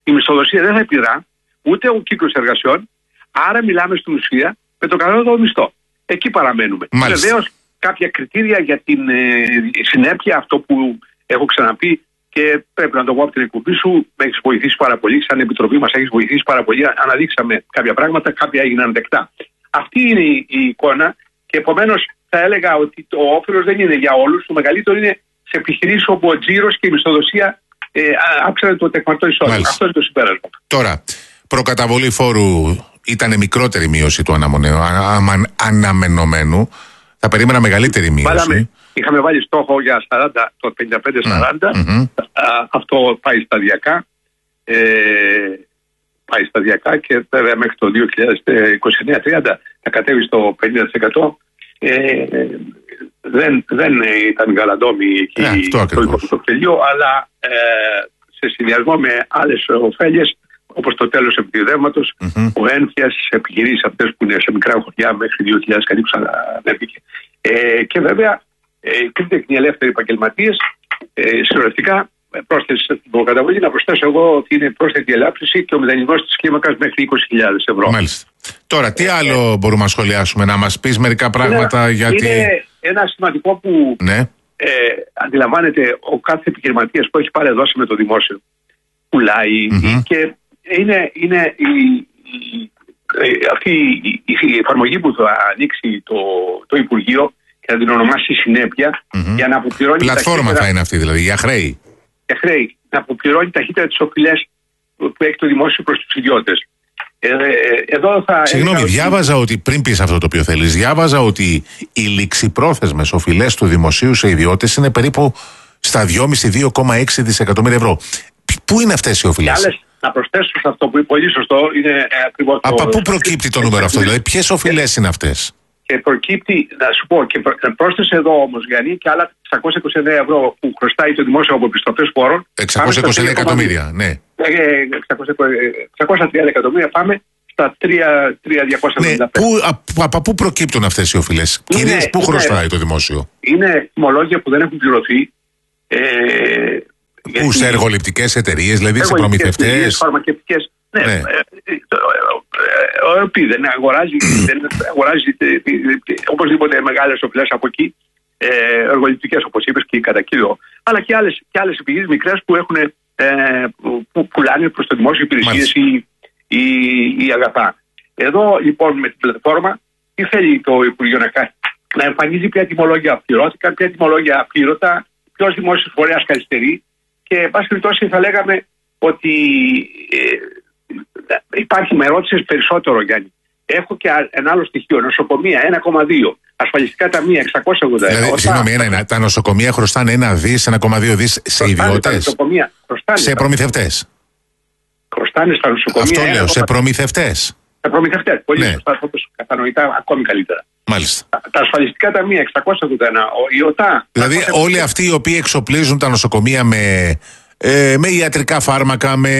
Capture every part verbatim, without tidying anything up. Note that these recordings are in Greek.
η μισθοδοσία δεν θα επιδρά, ούτε ο κύκλος εργασιών. Άρα μιλάμε στην ουσία με το κατώτατο μισθό. Εκεί παραμένουμε. Βεβαίως κάποια κριτήρια για την ε, συνέπεια, αυτό που έχω ξαναπεί και πρέπει να το πω από την εκπομπή σου, με έχει βοηθήσει πάρα πολύ. Σαν επιτροπή μας έχει βοηθήσει πάρα πολύ. Αναδείξαμε κάποια πράγματα, κάποια έγιναν δεκτά. Αυτή είναι η, η εικόνα και επομένως θα έλεγα ότι το όφελος δεν είναι για όλους. Το μεγαλύτερο είναι σε επιχειρήσεις όπου ο τζίρος και η μισθοδοσία ε, άψανε το τεκμαρτό εισόδημα. Αυτό είναι το συμπέρασμα. Τώρα, προκαταβολή φόρου ήταν μικρότερη μείωση του αναμενωμένου. Θα περίμενα μεγαλύτερη μείωση. Βάλαμε, είχαμε βάλει στόχο για σαράντα, το πενήντα πέντε σαράντα. Mm-hmm. Αυτό πάει σταδιακά. Ε, πάει σταδιακά και βέβαια μέχρι το δύο χιλιάδες είκοσι εννέα τριάντα θα κατέβει στο πενήντα τοις εκατό. Ε, δεν, δεν ήταν γαλαντόμοι εκεί yeah, το υποκοπτελείο, αλλά ε, σε συνδυασμό με άλλες ωφέλειες, όπως το τέλος επιδεύματος, mm-hmm. ο ένφιας στις επιχειρήσεις αυτές που είναι σε μικρά χωριά μέχρι δύο χιλιάδες καλύπου ανέβηκε. Ε, και βέβαια, ε, κρίνεται και οι ελεύθεροι επαγγελματίες. Ε, συνολικά, πρόσθεση στην προκαταβολή, να προσθέσω εγώ ότι είναι πρόσθετη ελάφρυνση και ο μηδενισμός της κλίμακας μέχρι είκοσι χιλιάδες ευρώ. Μάλιστα. Τώρα, τι άλλο μπορούμε να σχολιάσουμε, να μας πεις μερικά πράγματα είναι, γιατί. Είναι ένα σημαντικό που ναι. ε, αντιλαμβάνεται ο κάθε επιχειρηματίας που έχει πάρει δώσει με το δημόσιο. Πουλάει mm-hmm. και είναι, είναι η, η, αυτή η, η εφαρμογή που θα ανοίξει το, το Υπουργείο και θα την ονομάσει συνέπεια mm-hmm. για να αποπληρώνει. Πλατφόρμα ταχύτερα, θα είναι αυτή δηλαδή, για χρέη. Για χρέη. Να αποπληρώνει ταχύτερα τις οφειλές που έχει το δημόσιο προς τους ιδιώτες. Ε, εδώ θα Συγγνώμη, ότι... διάβαζα ότι πριν πεις αυτό το οποίο θέλεις, διάβαζα ότι οι ληξιπρόθεσμες οφειλές του δημοσίου σε ιδιώτες είναι περίπου στα δυόμισι με δύο κόμμα έξι δισεκατομμύρια ευρώ. Πού είναι αυτές οι οφειλές? Να προσθέσω σε αυτό που είναι πολύ σωστό, είναι ακριβώς. Από πού προκύπτει το νούμερο αυτό, δηλαδή, ποιες οφειλές είναι αυτές? Και προκύπτει, να σου πω, και προ, πρόσθεσε εδώ όμως, Γιάννη, και άλλα εξακόσια είκοσι εννέα ευρώ που χρωστάει το δημόσιο από επιστροφές φόρων. εξακόσια είκοσι εννέα εκατομμύρια, ναι. εξακόσια τριάντα εκατομμύρια, πάμε στα τρία χιλιάδες διακόσια εβδομήντα πέντε. Ναι, πού, από πού προκύπτουν αυτές οι οφειλές? Κυρίως πού χρωστάει το δημόσιο? Είναι τιμολόγια που δεν έχουν πληρωθεί. Ε, Πού, γιατί... σε εργοληπτικές εταιρείες, δηλαδή σε προμηθευτές? Φαρμακευτικές. Ναι. ναι. Ο οποίος δεν αγοράζει, δεν αγοράζει οπωσδήποτε μεγάλες οφειλές από εκεί, εργοληπτικές όπως είπες και κατά κύριο, αλλά και άλλες, και άλλες επιχειρήσεις μικρές που, έχουν, ε, που πουλάνε προς το δημόσιο υπηρεσίες ή, ή, ή αγαθά. Εδώ λοιπόν με την πλατφόρμα τι θέλει το Υπουργείο να κάνει? Να εμφανίζει ποια τιμολόγια πληρώθηκαν, ποια τιμολόγια απλήρωτα, ποιος δημόσιος φορέας καθυστερεί. Και εν πάση περιπτώσει θα λέγαμε ότι ε, υπάρχει, με ρώτησες περισσότερο, Γιάννη. Έχω και ένα άλλο στοιχείο, νοσοκομεία ένα κόμμα δύο, ασφαλιστικά ταμεία εξακόσια ογδόντα ένα. Δηλαδή, συγγνώμη, ένα, ένα, τα νοσοκομεία χρωστάνε ένα δις, ένα κόμμα δύο δις σε ιδιώτες, σε προμηθευτές. Χρωστάνε στα νοσοκομεία. Αυτό λέω, σε προμηθευτές. Σε προμηθευτές, πολύ ναι. σωστά, κατανοητά ακόμη καλύτερα. Μάλιστα. Τα, τα ασφαλιστικά ταμεία εξακόσια ογδόντα ένα, η ΟΤΑ. Δηλαδή εξακόσια... όλοι αυτοί οι οποίοι εξοπλίζουν τα νοσοκομεία με, ε, με ιατρικά φάρμακα, με,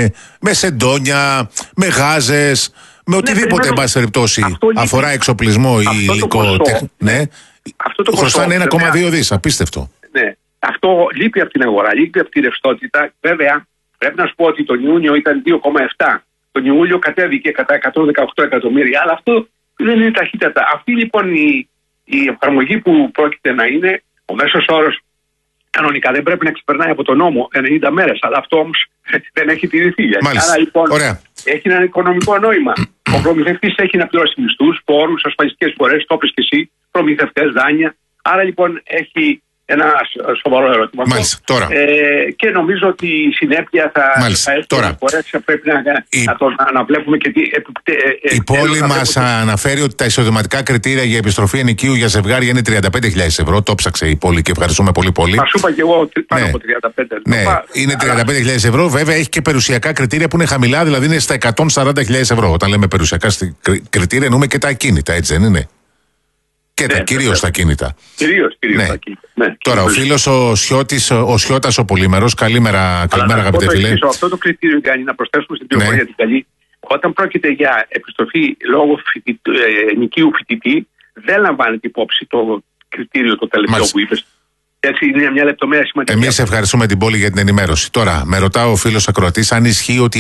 με σεντόνια, με γάζες, με οτιδήποτε εν πάση περιπτώσει αφορά εξοπλισμό ή υλικό. Τεχ... Ναι, αυτό το χρωστάνε ένα κόμμα δύο δις, απίστευτο. Ναι, αυτό λείπει από την αγορά, λείπει από τη ρευστότητα. Βέβαια, πρέπει να σου πω ότι τον Ιούνιο ήταν δύο κόμμα επτά. Τον Ιούλιο κατέβηκε κατά εκατόν δεκαοκτώ εκατομμύρια, αλλά αυτό δεν είναι ταχύτατα. Αυτή λοιπόν η, η εφαρμογή που πρόκειται να είναι, ο μέσος όρος κανονικά δεν πρέπει να ξεπερνάει από τον νόμο ενενήντα μέρες, αλλά αυτό όμως δεν έχει τηρηθεί. Άρα λοιπόν Ωραία. έχει ένα οικονομικό νόημα. Ο προμηθευτής έχει να πληρώσει μισθούς, φόρους, ασφαλιστικές φορές, το είπες και εσύ, προμηθευτές, δάνεια. Άρα λοιπόν έχει ένα σοβαρό ερώτημα. Μάλιστα. Τώρα. Ε, και νομίζω ότι η συνέπεια θα, θα έρθει Τώρα. φορές, θα πρέπει να, η... να, το, να βλέπουμε και τι... Ε, ε, η πόλη μας αναφέρει ότι τα εισοδηματικά κριτήρια για επιστροφή ενοικίου για ζευγάρια είναι τριάντα πέντε χιλιάδες ευρώ. Το ψάξε η πόλη και ευχαριστούμε πολύ πολύ. Μα σου είπα και εγώ πάνω ναι. από τριάντα πέντε. Ναι, πά... είναι τριάντα πέντε χιλιάδες ευρώ. Βέβαια έχει και περιουσιακά κριτήρια που είναι χαμηλά, δηλαδή είναι στα εκατόν σαράντα χιλιάδες ευρώ. Όταν λέμε περιουσιακά κριτήρια εννοούμε και τα ακίνητα, έτσι δεν είναι? Και ναι, τα, κυρίως τα κίνητα. Κυρίως, κυρίως ναι. τα κίνητα. Ναι. Τώρα, ο φίλος ο Σιώτης, ο Σιώτας ο Πολύμερος, καλημέρα, καλημέρα αγαπητέ φίλε. Αυτό το κριτήριο, Γιάννη, να προσθέσουμε στην πληροφορία ναι. την καλή. Όταν πρόκειται για επιστροφή λόγω φοιτητή, ε, νοικίου φοιτητή, δεν λαμβάνεται υπόψη το κριτήριο το τελευταίο Μάλιστα. που είπες. Έτσι είναι μια λεπτομέρεια σημαντική. Εμείς ευχαριστούμε την πόλη για την ενημέρωση. Τώρα, με ρωτάω ο φίλος ακροατής αν ισχύει ότι